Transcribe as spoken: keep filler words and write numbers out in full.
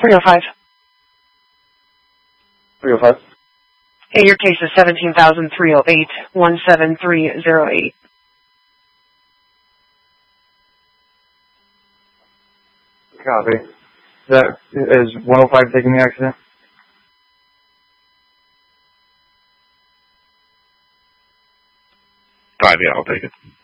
three oh five. three oh five. Hey, your case is seventeen thousand three oh eight, one seven three oh eight. Copy. Is that, is one oh five taking the accident? Five, yeah, I'll take it.